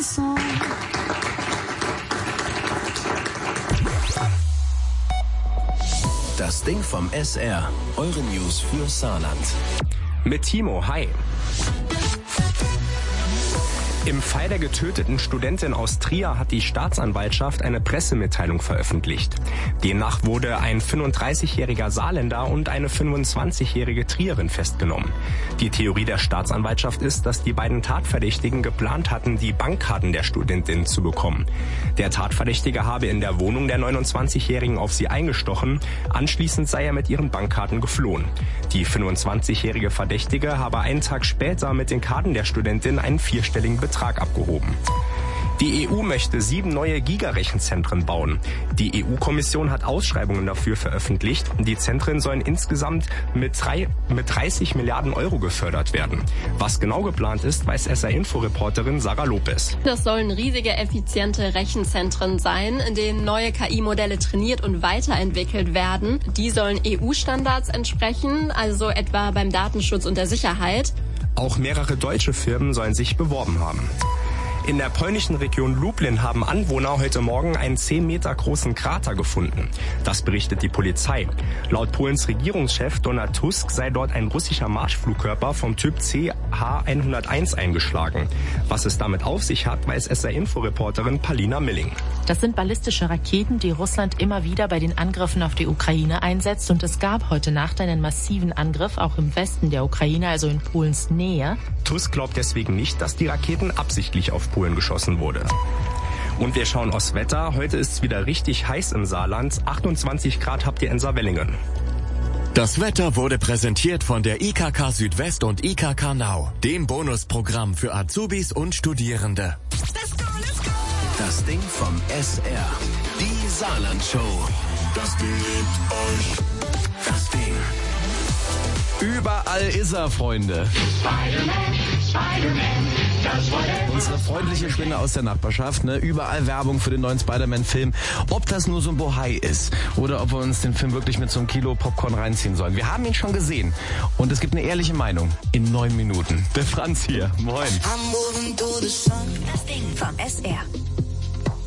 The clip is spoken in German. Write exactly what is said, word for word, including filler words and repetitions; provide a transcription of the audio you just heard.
chanson. Das Ding vom S R. Eure News für Saarland. Mit Timo, hi. Im Fall der getöteten Studentin aus Trier hat die Staatsanwaltschaft eine Pressemitteilung veröffentlicht. Demnach wurde ein fünfunddreißigjähriger Saarländer und eine fünfundzwanzigjährige Trierin festgenommen. Die Theorie der Staatsanwaltschaft ist, dass die beiden Tatverdächtigen geplant hatten, die Bankkarten der Studentin zu bekommen. Der Tatverdächtige habe in der Wohnung der neunundzwanzigjährigen auf sie eingestochen. Anschließend sei er mit ihren Bankkarten geflohen. Die fünfundzwanzigjährige Verdächtige habe einen Tag später mit den Karten der Studentin einen vierstelligen Betrag abgehoben. Die E U möchte sieben neue Gigarechenzentren bauen. Die E U-Kommission hat Ausschreibungen dafür veröffentlicht. Die Zentren sollen insgesamt mit, drei, mit dreißig Milliarden Euro gefördert werden. Was genau geplant ist, weiß S R-Info-Reporterin Sarah Lopez. Das sollen riesige, effiziente Rechenzentren sein, in denen neue K I-Modelle trainiert und weiterentwickelt werden. Die sollen E U-Standards entsprechen, also etwa beim Datenschutz und der Sicherheit. Auch mehrere deutsche Firmen sollen sich beworben haben. In der polnischen Region Lublin haben Anwohner heute Morgen einen zehn Meter großen Krater gefunden. Das berichtet die Polizei. Laut Polens Regierungschef Donald Tusk sei dort ein russischer Marschflugkörper vom Typ C H hunderteins eingeschlagen. Was es damit auf sich hat, weiß S R-Info-Reporterin Palina Milling. Das sind ballistische Raketen, die Russland immer wieder bei den Angriffen auf die Ukraine einsetzt. Und es gab heute Nacht einen massiven Angriff, auch im Westen der Ukraine, also in Polens Nähe. Tusk glaubt deswegen nicht, dass die Raketen absichtlich auf Polen geschossen wurde. Und wir schauen aufs Wetter. Heute ist es wieder richtig heiß im Saarland. achtundzwanzig Grad habt ihr in Saarwellingen. Das Wetter wurde präsentiert von der I K K Südwest und I K K Now, dem Bonusprogramm für Azubis und Studierende. Das Ding vom S R. Die Saarland-Show. Das Ding liebt euch. Das Ding. Überall ist er, Freunde. Spider-Man, Spider-Man, does whatever. Unsere freundliche Spinne aus der Nachbarschaft, ne? Überall Werbung für den neuen Spider-Man-Film. Ob das nur so ein Bohai ist oder ob wir uns den Film wirklich mit so einem Kilo Popcorn reinziehen sollen. Wir haben ihn schon gesehen und es gibt eine ehrliche Meinung in neun Minuten. Der Franz hier, moin. Das Ding vom S R.